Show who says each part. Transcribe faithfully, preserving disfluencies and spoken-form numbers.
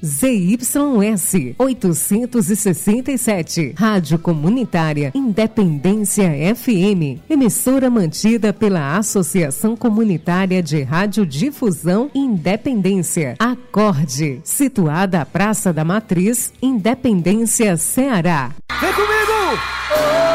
Speaker 1: Z Y S oitocentos e sessenta e sete, Rádio Comunitária Independência F M, emissora mantida pela Associação Comunitária de Radiodifusão Independência, Acorde, situada à Praça da Matriz, Independência, Ceará.
Speaker 2: Vem comigo!